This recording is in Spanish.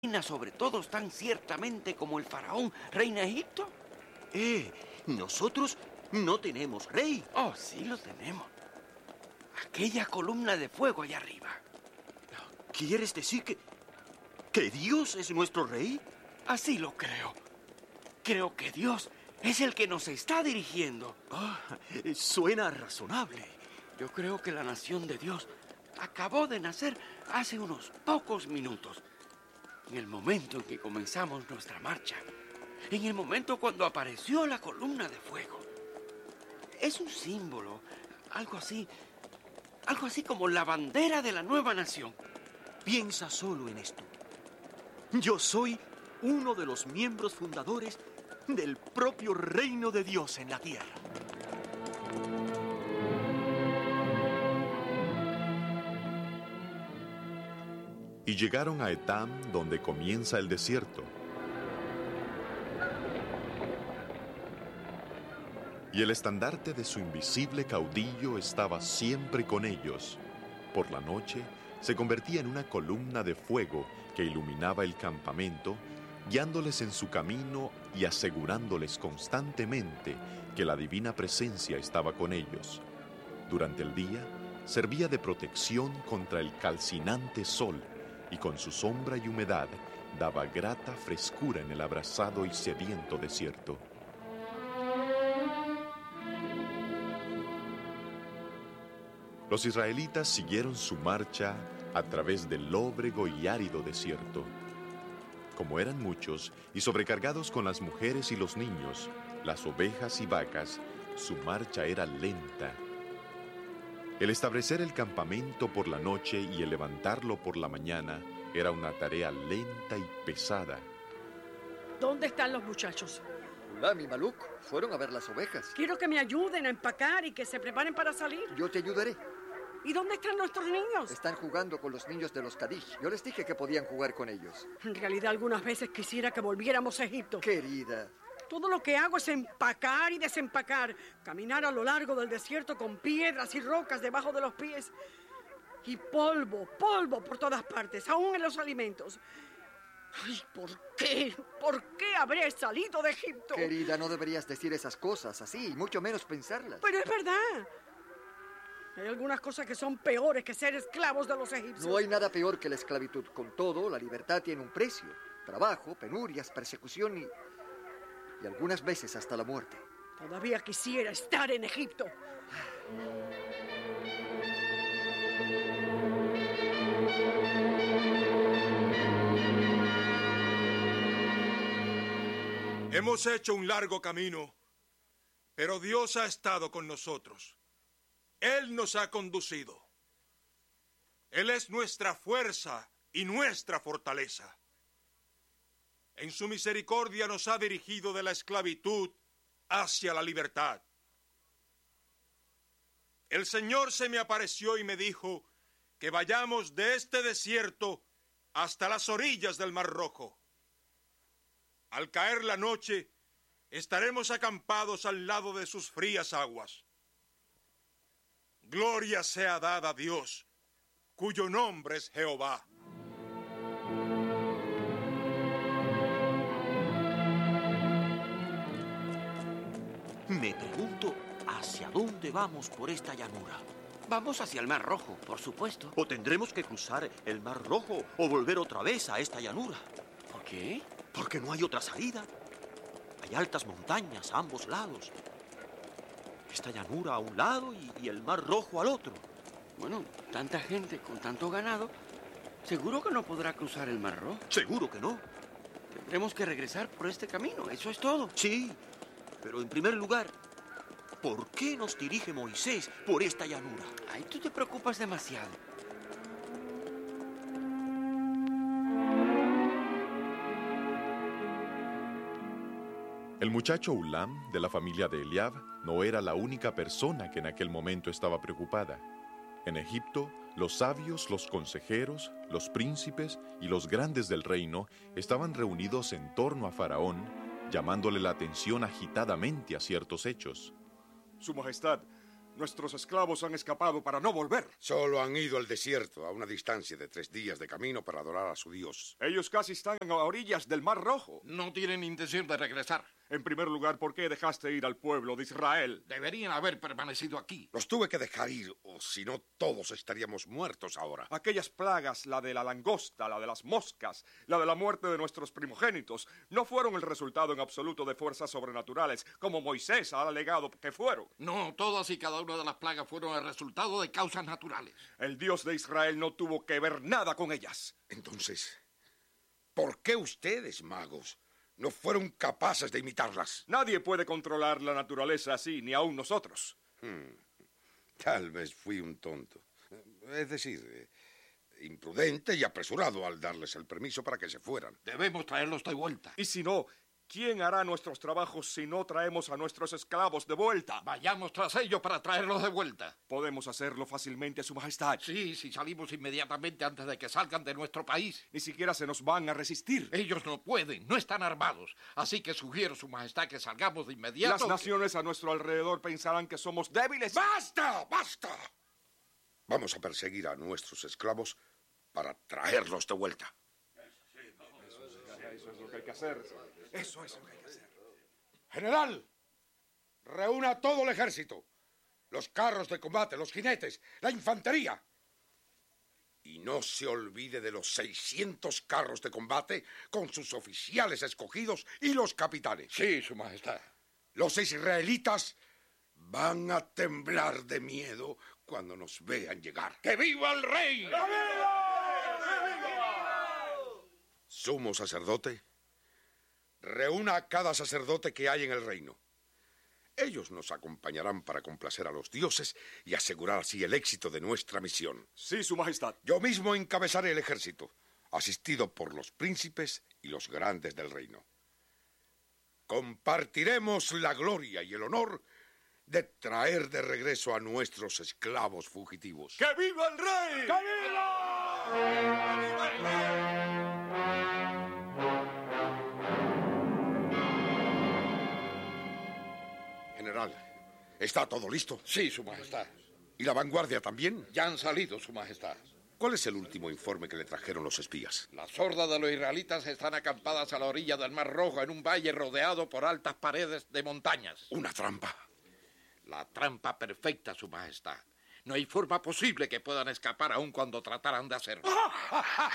reina sobre todos tan ciertamente como el faraón reina Egipto? Nosotros no tenemos rey. Oh, sí lo tenemos. Aquella columna de fuego allá arriba. ¿Quieres decir que Dios es nuestro rey? Así lo creo. Creo que Dios es el que nos está dirigiendo. Suena razonable. Yo creo que la nación de Dios acabó de nacer hace unos pocos minutos. En el momento en que comenzamos nuestra marcha. En el momento cuando apareció la columna de fuego. Es un símbolo, algo así como la bandera de la nueva nación. Piensa solo en esto. Yo soy uno de los miembros fundadores del propio reino de Dios en la tierra. Y llegaron a Etam, donde comienza el desierto. Y el estandarte de su invisible caudillo estaba siempre con ellos. Por la noche se convertía en una columna de fuego que iluminaba el campamento, guiándoles en su camino y asegurándoles constantemente que la divina presencia estaba con ellos. Durante el día servía de protección contra el calcinante sol y con su sombra y humedad daba grata frescura en el abrasado y sediento desierto. Los israelitas siguieron su marcha a través del lóbrego y árido desierto. Como eran muchos y sobrecargados con las mujeres y los niños, las ovejas y vacas, su marcha era lenta. El establecer el campamento por la noche y el levantarlo por la mañana era una tarea lenta y pesada. ¿Dónde están los muchachos? Ulam y Maluk fueron a ver las ovejas. Quiero que me ayuden a empacar y que se preparen para salir. Yo te ayudaré. ¿Y dónde están nuestros niños? Están jugando con los niños de los Kadish. Yo les dije que podían jugar con ellos. En realidad, algunas veces quisiera que volviéramos a Egipto. Querida. Todo lo que hago es empacar y desempacar. Caminar a lo largo del desierto con piedras y rocas debajo de los pies. Y polvo por todas partes, aún en los alimentos. Ay, ¿por qué? ¿Por qué habré salido de Egipto? Querida, no deberías decir esas cosas así, mucho menos pensarlas. Pero es verdad. Hay algunas cosas que son peores que ser esclavos de los egipcios. No hay nada peor que la esclavitud. Con todo, la libertad tiene un precio. Trabajo, penurias, persecución y algunas veces hasta la muerte. Todavía quisiera estar en Egipto. Hemos hecho un largo camino, pero Dios ha estado con nosotros. Él nos ha conducido. Él es nuestra fuerza y nuestra fortaleza. En su misericordia nos ha dirigido de la esclavitud hacia la libertad. El Señor se me apareció y me dijo que vayamos de este desierto hasta las orillas del Mar Rojo. Al caer la noche, estaremos acampados al lado de sus frías aguas. Gloria sea dada a Dios, cuyo nombre es Jehová. Me pregunto, ¿hacia dónde vamos por esta llanura? Vamos hacia el Mar Rojo, por supuesto. ¿O tendremos que cruzar el Mar Rojo o volver otra vez a esta llanura? ¿Por qué? Porque no hay otra salida. Hay altas montañas a ambos lados. Esta llanura a un lado y el Mar Rojo al otro. Bueno, tanta gente con tanto ganado, seguro que no podrá cruzar el Mar Rojo. Seguro que no. Tendremos que regresar por este camino, eso es todo. Sí, pero en primer lugar, ¿por qué nos dirige Moisés por esta llanura? Ay, tú te preocupas demasiado. El muchacho Ulam, de la familia de Eliab, no era la única persona que en aquel momento estaba preocupada. En Egipto, los sabios, los consejeros, los príncipes y los grandes del reino estaban reunidos en torno a Faraón, llamándole la atención agitadamente a ciertos hechos. Su Majestad, Nuestros esclavos han escapado para no volver. Solo han ido al desierto, a una distancia de 3 días de camino para adorar a su Dios. Ellos casi están a orillas del Mar Rojo. No tienen intención de regresar. En primer lugar, ¿por qué dejaste ir al pueblo de Israel? Deberían haber permanecido aquí. Los tuve que dejar ir, o si no, todos estaríamos muertos ahora. Aquellas plagas, la de la langosta, la de las moscas, la de la muerte de nuestros primogénitos, no fueron el resultado en absoluto de fuerzas sobrenaturales, como Moisés ha alegado que fueron. No, todas y cada una de las plagas fueron el resultado de causas naturales. El Dios de Israel no tuvo que ver nada con ellas. Entonces, ¿por qué ustedes, magos, no fueron capaces de imitarlas? Nadie puede controlar la naturaleza así, ni aun nosotros. Tal vez fui un tonto. Es decir, imprudente y apresurado al darles el permiso para que se fueran. Debemos traerlos de vuelta. Y si no, ¿quién hará nuestros trabajos si no traemos a nuestros esclavos de vuelta? Vayamos tras ellos para traerlos de vuelta. Podemos hacerlo fácilmente, Su Majestad. Sí, si salimos inmediatamente antes de que salgan de nuestro país. Ni siquiera se nos van a resistir. Ellos no pueden, no están armados. Así que sugiero, Su Majestad, que salgamos de inmediato. Las naciones a nuestro alrededor pensarán que somos débiles. ¡Basta! ¡Basta! Vamos a perseguir a nuestros esclavos para traerlos de vuelta. Eso es lo que hay que hacer. Eso es lo que hay que hacer. General, reúna a todo el ejército. Los carros de combate, los jinetes, la infantería. Y no se olvide de los 600 carros de combate con sus oficiales escogidos y los capitanes. Sí, Su Majestad. Los israelitas van a temblar de miedo cuando nos vean llegar. ¡Que viva el rey! Sumo sacerdote, reúna a cada sacerdote que hay en el reino. Ellos nos acompañarán para complacer a los dioses y asegurar así el éxito de nuestra misión. Sí, Su Majestad. Yo mismo encabezaré el ejército, asistido por los príncipes y los grandes del reino. Compartiremos la gloria y el honor de traer de regreso a nuestros esclavos fugitivos. ¡Que viva el rey! ¡Que viva! ¡Que viva el rey! General, ¿está todo listo? Sí, Su Majestad. ¿Y la vanguardia también? Ya han salido, Su Majestad. ¿Cuál es el último informe que le trajeron los espías? Las hordas de los israelitas están acampadas a la orilla del Mar Rojo en un valle rodeado por altas paredes de montañas. ¿Una trampa? La trampa perfecta, Su Majestad. No hay forma posible que puedan escapar aun cuando trataran de hacerlo.